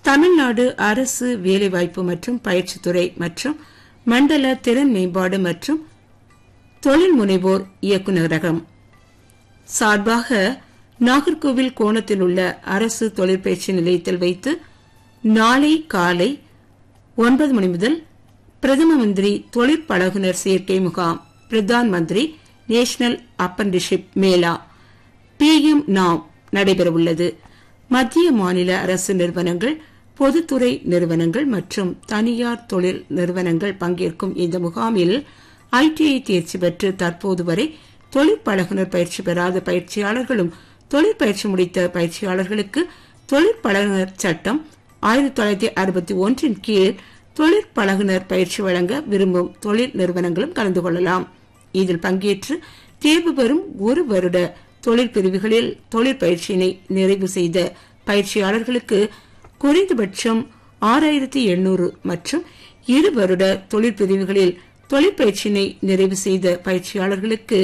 தமிழ்நாடு அரசு வேலைவாய்ப்பு மற்றும் பயிற்சித்துறை மற்றும் மண்டல திறன் மேம்பாடு மற்றும் தொழில் முனைவோர் இயக்குநரகம் சார்பாக நாகர்கோவில் கோணத்தில் உள்ள அரசு தொழிற்பயிற்சி நிலையத்தில் வைத்து நாளை காலை 9 மணி முதல் பிரதம மந்திரி தொழிற்பழகுனர் சேர்க்கை முகாம், Pradhan Mantri national apprenticeship Mela PM நாம் நடைபெறவுள்ளது. மத்திய மாநில அரசு நிறுவனங்கள், பொதுத்துறை நிறுவனங்கள் மற்றும் தனியார் தொழில் நிறுவனங்கள் பங்கேற்கும் இந்த முகாமில் ITI தேர்ச்சி பெற்று தற்போது வரை தொழிற்பழகுனர் பயிற்சி பெறாத பயிற்சியாளர்களும், தொழிற்பயிற்சி முடித்த பயிற்சியாளர்களுக்கு தொழிற்பழகுனர் சட்டம் 1961 கீழ் தொழிற்பழகுனர் பயிற்சி வழங்க விரும்பும் தொழில் நிறுவனங்களும் கலந்து கொள்ளலாம். இதில் பங்கேற்று தேர்வு பெறும் 1 வருட தொழில் பிரிவுகளில் தொழிற்பயிற்சியினை நிறைவு செய்த பயிற்சியாளர்களுக்கு குறைந்தபட்சம் 6800 மற்றும் 2 வருட தொழில் பிரிவுகளில் தொழிற்பயிற்சியினை நிறைவு செய்த பயிற்சியாளர்களுக்கு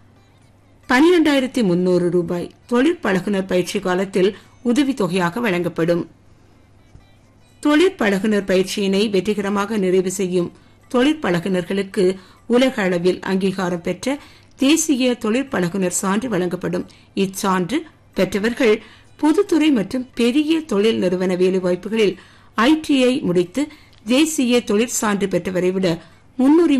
12300 ரூபாய் தொழிற்பழகுனர் பயிற்சி காலத்தில் உதவித்தொகையாக வழங்கப்படும். தொழிற்பழகுனர் பயிற்சியினை வெற்றிகரமாக நிறைவு செய்யும் தொழிற்பழகுனர்களுக்கு உலக அளவில் அங்கீகாரம் பெற்ற தேசிய தொழிற்பழகுனர் சான்று வழங்கப்படும். இச்சான்று பெற்றவர்கள் பொதுத்துறை மற்றும் பெரிய தொழில் நிறுவன வேலைவாய்ப்புகளில் ITI முடித்து தேசிய தொழிற்சான்று பெற்றவரை விட முன்னுரிமை